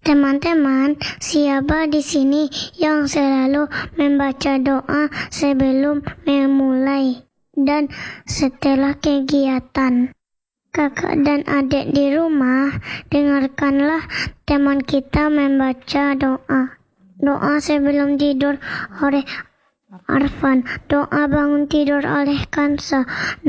Teman-teman, siapa di sini yang selalu membaca doa sebelum memulai dan setelah kegiatan? Kakak dan adik di rumah, dengarkanlah teman kita membaca doa. Doa sebelum tidur oleh Arfan, doa bangun tidur oleh Kansa,